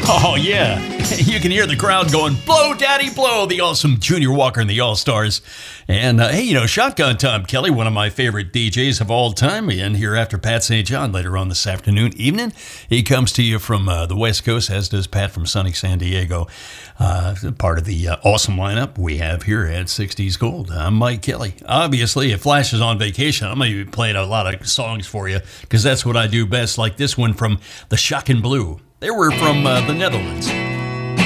Oh, yeah. You can hear the crowd going, blow, daddy, blow, the awesome Junior Walker and the All-Stars. And, hey, Shotgun Tom Kelly, one of my favorite DJs of all time, and here after Pat St. John later on this evening. He comes to you from the West Coast, as does Pat from sunny San Diego. Part of the awesome lineup we have here at 60s Gold. I'm Mike Kelly. Obviously, if Flash is on vacation, I'm going to be playing a lot of songs for you, because that's what I do best, like this one from the Shock and Blue. They were from the Netherlands.